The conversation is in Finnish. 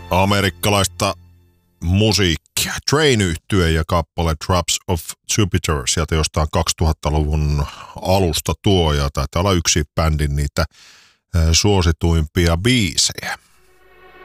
Amerikkalaista musiikkia. Train-yhtye ja kappale Drops of Jupiter sieltä jostain 2000-luvun alusta tuo, ja taitaa olla yksi bändin niitä suosituimpia biisejä.